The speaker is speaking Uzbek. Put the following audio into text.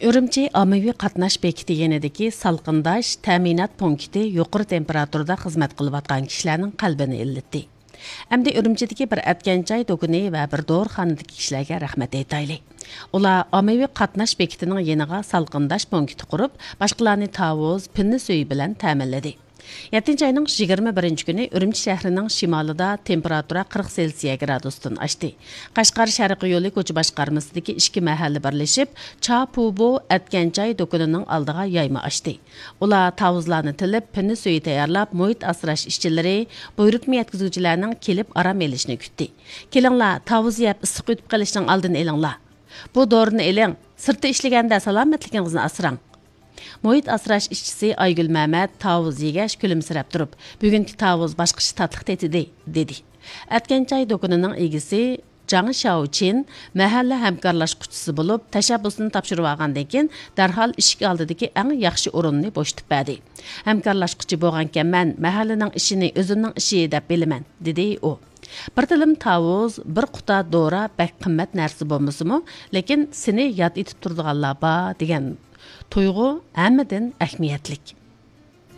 Үрімчі ommaviy qatnash bekiti yanidagi salqindash ta'minot punkti yuqori temperaturada xizmat qilayotgan kishilarning qalbini illitdi. Әмді үрімчідегі бір әткенчай дөгіні вә бір дорханадagi kishilarga rahmat aytayli. Ular ommaviy qatnash bekitining yeniga salqindash punkti qurib, boshqalarni tavuz, pinni suyi bilan ta'minladi. 7 ayning 21 kuni Үрümçi shahrining shimolida temperatura 40 Selsiya gradusdan oshdi. Qashqar sharqiy yo'li ko'cha boshqarmasidagi 2 mahalla birlashib, Chapubo Atganjay do'konining oldiga yayma ochdi. Ular tavuzlarni tilib, pinni suyi tayyorlab, muhit asrash ishchilari, buyruqma yetkazuvchilarning kelib aram elishni kutdi. Kelinglar, tavuz yeb issiq o'tib qolishning oldini elinglar. Bu dorini eling, sirtda ishlaganda salomatligingizni asrang. Muhit asrash ishchisi Aygül Mehmet tavuz yegash kulimsirab turib, bugungi tavuz boshqacha tatliq tetidi, dedi. Atganjay do'konining egisi Zhang Xiaoqin mahalla hamkorlashuvchisi bo'lib, tashabbusini topshirib olgandan keyin darhol eshik oldidagi eng yaxshi o'rinni bo'shatib berdi. Hamkorlashuvchi bo'lganman, mahallaning ishini o'zimning ishi deb bilaman, dedi u. Bir tilim tavuz, bir quta dora bak qimmat narsa bo'lmasimi, lekin seni yod etib turdiganlar bor degan Tuyğu hammadan ahmiyatlik.